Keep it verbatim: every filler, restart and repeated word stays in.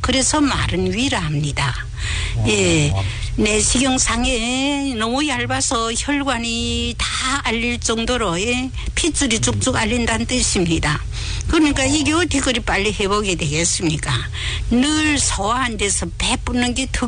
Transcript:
그래서 마른 위라 합니다. 예, 내시경상에 너무 얇아서 혈관이 다 알릴 정도로 예, 핏줄이 쭉쭉 알린다는 뜻입니다. 그러니까 이게 어떻게 그리 빨리 회복이 되겠습니까? 늘 소화 안 돼서 배 붓는 게 특